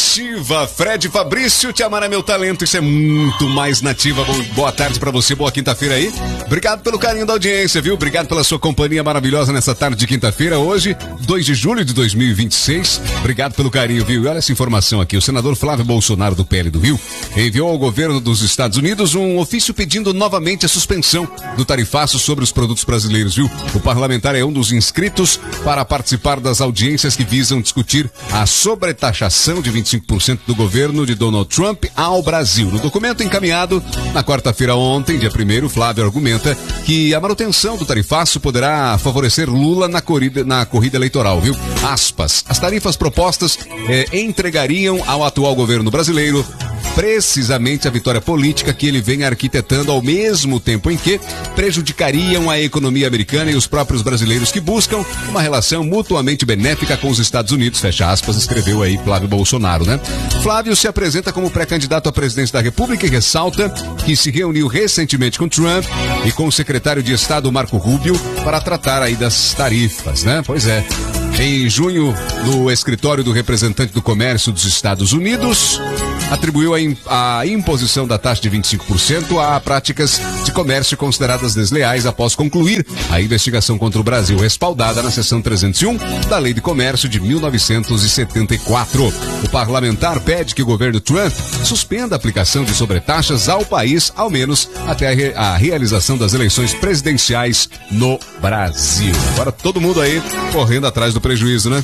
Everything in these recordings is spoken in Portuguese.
Nativa, Fred Fabrício, Te Amar é Meu Talento, isso é muito mais Nativa. Boa tarde pra você, boa quinta-feira aí. Obrigado pelo carinho da audiência, viu? Obrigado pela sua companhia maravilhosa nessa tarde de quinta-feira, hoje, 2 de julho de 2026. Obrigado pelo carinho, viu? E olha essa informação aqui, o senador Flávio Bolsonaro do PL do Rio enviou ao governo dos Estados Unidos um ofício pedindo novamente a suspensão do tarifaço sobre os produtos brasileiros, viu? O parlamentar é um dos inscritos para participar das audiências que visam discutir a sobretaxação de 25% do governo de Donald Trump ao Brasil. No documento encaminhado na quarta-feira ontem, dia 1º, Flávio argumenta que a manutenção do tarifaço poderá favorecer Lula na corrida eleitoral, viu? Aspas. As tarifas propostas entregariam ao atual governo brasileiro precisamente a vitória política que ele vem arquitetando, ao mesmo tempo em que prejudicariam a economia americana e os próprios brasileiros que buscam uma relação mutuamente benéfica com os Estados Unidos, fecha aspas, escreveu aí Flávio Bolsonaro, né? Flávio se apresenta como pré-candidato à presidência da República e ressalta que se reuniu recentemente com Trump e com o secretário de Estado Marco Rubio para tratar aí das tarifas, né? Pois é. Em junho, no escritório do representante do comércio dos Estados Unidos, atribuiu a imposição da taxa de 25% a práticas de comércio consideradas desleais após concluir a investigação contra o Brasil, respaldada na seção 301 da Lei de Comércio de 1974. O parlamentar pede que o governo Trump suspenda a aplicação de sobretaxas ao país, ao menos até a realização das eleições presidenciais no Brasil. Agora todo mundo aí correndo atrás do prejuízo, né?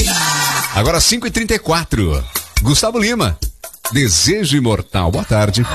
Agora 5h34. Gustavo Lima, Desejo Imortal. Boa tarde.